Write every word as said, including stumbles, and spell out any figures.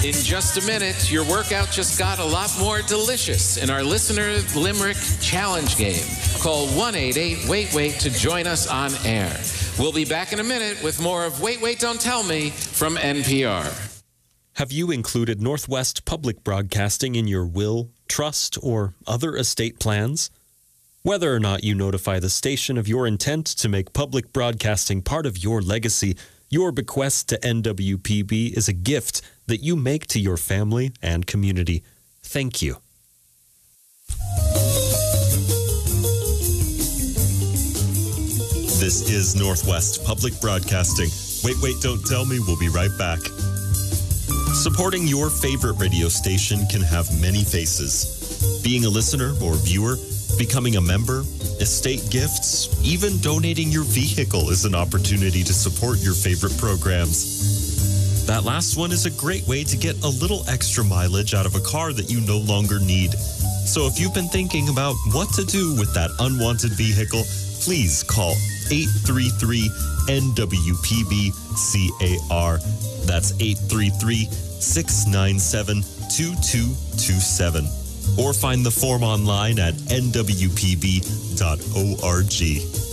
In just a minute, your workout just got a lot more delicious in our Listener Limerick Challenge game. Call one eight eight wait wait to join us on air. We'll be back in a minute with more of Wait, Wait, Don't Tell Me from N P R. Have you included Northwest Public Broadcasting in your will, trust, or other estate plans? Whether or not you notify the station of your intent to make public broadcasting part of your legacy, your bequest to N W P B is a gift that you make to your family and community. Thank you. This is Northwest Public Broadcasting. Wait, wait, don't tell me. We'll be right back. Supporting your favorite radio station can have many faces. Being a listener or viewer, becoming a member, estate gifts, even donating your vehicle is an opportunity to support your favorite programs. That last one is a great way to get a little extra mileage out of a car that you no longer need. So if you've been thinking about what to do with that unwanted vehicle, please call eight three three N W P B C A R. That's eight three three, six nine seven, two two two seven. Or find the form online at N W P B dot org.